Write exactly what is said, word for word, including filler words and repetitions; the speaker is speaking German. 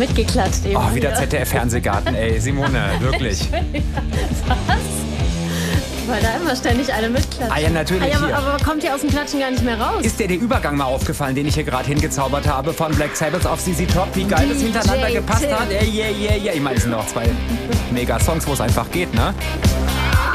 mitgeklatscht eben. Oh, wieder Z D F-Fernsehgarten, ey, Simone, wirklich. Was? Weil da immer ständig alle mitklatschen. Ah ja, natürlich. Ah, ja, aber, aber kommt ihr aus dem Klatschen gar nicht mehr raus? Ist dir der Übergang mal aufgefallen, den ich hier gerade hingezaubert habe von Black Sabbath auf Z Z Top? Wie geil das hintereinander gepasst hat? Ey, yeah, yeah, yeah. Ich meine, es sind noch zwei Mega-Songs, wo es einfach geht, ne?